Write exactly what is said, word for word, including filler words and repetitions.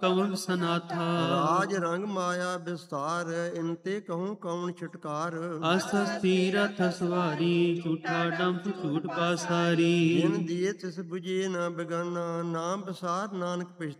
ਕਵਣ ਸਨਾਥਾ। ਰਾਜ ਰੰਗ ਮਾਇਆ ਵਿਸਤਾਰ, ਇਨਤੇ ਕਹੂੰ ਕੌਣ ਛੁਟਕਾਰ। ਅਸਸ ਤੀਰਥ ਸਵਾਰੀ, ਝੂਠਾ ਡੰਪ ਝੂਠ ਪਾਸਾਰੀ। ਜਿਨ ਦੀਏ ਤਿਸ ਬੁਝੇ ਨਾ ਬੇਗਾਨਾ, ਨਾਮ ਵਿਸਾਰ ਨਾਨਕ ਪਛ